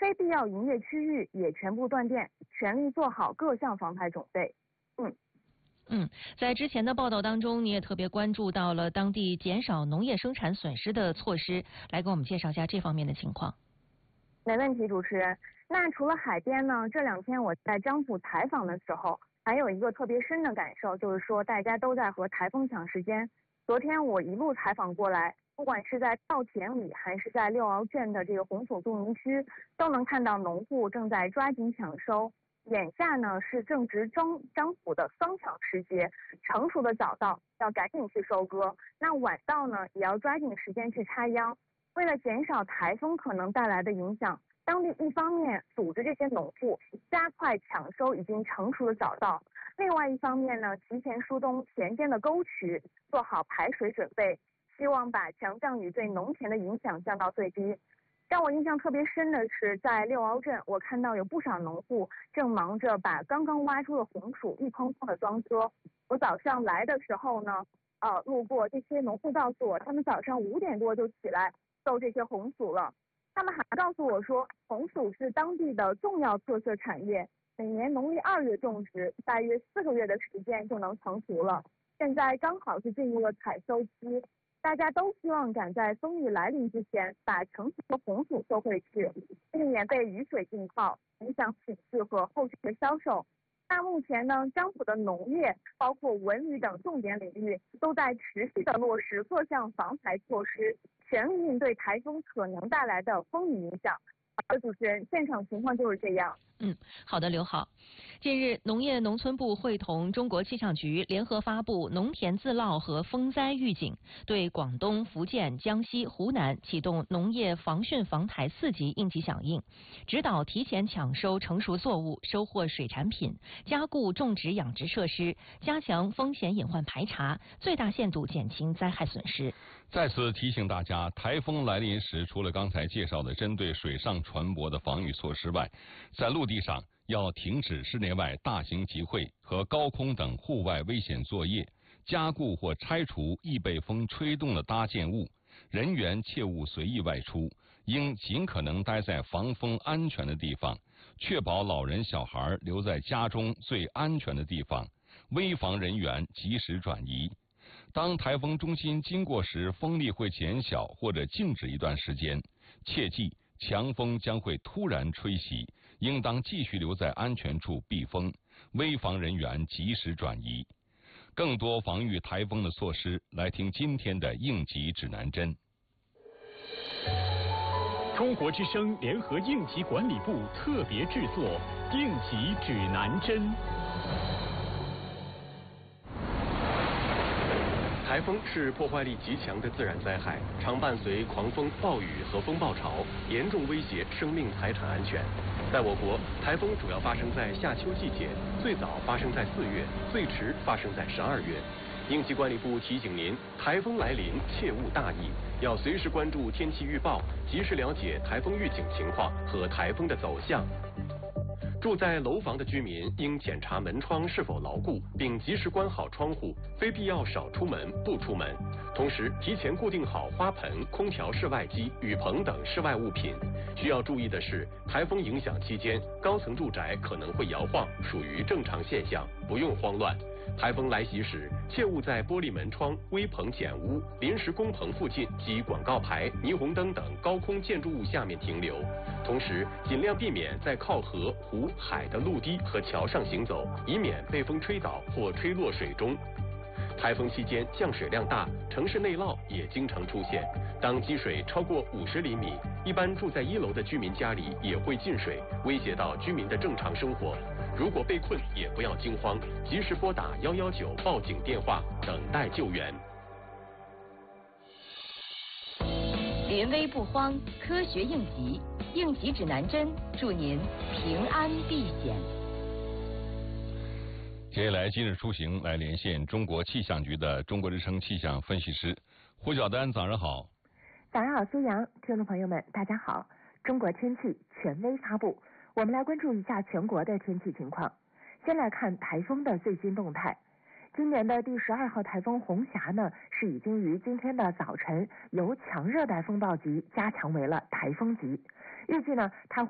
非必要营业区域也全部断电，全力做好各项防台准备。 在之前的报道当中，你也特别关注到了当地减少农业生产损失的措施，来给我们介绍一下这方面的情况。 没问题，主持人。那除了海边呢，这2天我在漳浦采访的时候，还有一个特别深的感受，就是说大家都在和台风抢时间。昨天我一路采访过来，不管是在稻田里还是在六鳌镇的这个红薯种植区，都能看到农户正在抓紧抢收。眼下呢是正值漳浦的双抢时节，成熟的早稻要赶紧去收割，那晚稻呢也要抓紧时间去插秧。为了减少台风可能带来的影响，当地一方面组织这些农户加快抢收已经成熟的早稻，另外一方面呢提前疏通田间的沟渠，做好排水准备，希望把强降雨对农田的影响降到最低。让我印象特别深的是，在六鳌镇，我看到有不少农户正忙着把刚刚挖出的红薯一筐筐的装车。我早上来的时候呢，路过这些农户告诉我，他们早上5点多就起来收这些红薯了。他们还告诉我说，红薯是当地的重要特色产业，每年农历2月种植，大约4个月的时间就能成熟了。现在刚好是进入了采收期。大家都希望赶在风雨来临之前把成熟的红薯收回去，避免被雨水浸泡，影响品质和后续的销售。那目前呢，漳浦的农业包括文旅等重点领域都在持续的落实各项防台措施，全力应对台风可能带来的风雨影响。主持人，现场情况就是这样。 好的，刘好。近日，农业农村部会同中国气象局联合发布农田自涝和风灾预警，对广东、福建、江西、湖南启动农业防汛防台4级应急响应，指导提前抢收成熟作物、收获水产品，加固种植养殖设施，加强风险隐患排查，最大限度减轻灾害损失。 再次提醒大家，台风来临时，除了刚才介绍的针对水上船舶的防御措施外，在陆地上要停止室内外大型集会和高空等户外危险作业，加固或拆除易被风吹动的搭建物，人员切勿随意外出，应尽可能待在防风安全的地方，确保老人小孩留在家中最安全的地方，危防人员及时转移。当台风中心经过时，风力会减小或者静止一段时间，切记强风将会突然吹袭，应当继续留在安全处避风，危防人员及时转移。更多防御台风的措施，来听今天的应急指南针。 中国之声联合应急管理部特别制作应急指南针。台风是破坏力极强的自然灾害，常伴随狂风、暴雨和风暴潮，严重威胁生命财产安全。在我国，台风主要发生在夏秋季节，最早发生在4月，最迟发生在12月。应急管理部提醒您，台风来临切勿大意，要随时关注天气预报，及时了解台风预警情况和台风的走向。住在楼房的居民应检查门窗是否牢固，并及时关好窗户，非必要少出门不出门。同时，提前固定好花盆、空调室外机、雨棚等室外物品。需要注意的是，台风影响期间，高层住宅可能会摇晃，属于正常现象，不用慌乱。台风来袭时，切勿在玻璃门窗、危棚简屋、临时工棚附近及广告牌、霓虹灯等高空建筑物下面停留。同时，尽量避免在靠河、湖、海的陆地和桥上行走，以免被风吹倒或吹落水中。台风期间降水量大，城市内涝也经常出现。当积水超过50厘米，一般住在1楼的居民家里也会进水，威胁到居民的正常生活。如果被困，也不要惊慌，及时拨打119报警电话，等待救援。 临危不慌，科学应急，应急指南针，祝您平安避险。 接下来，今日出行来连线中国气象局的中国之声气象分析师胡晓丹，早上好。 早上好，苏阳，听众朋友们，大家好。中国天气权威发布，我们来关注一下全国的天气情况。先来看台风的最新动态。今年的第12号台风红霞呢，是已经于今天的早晨由强热带风暴级加强为了台风级，预计呢它会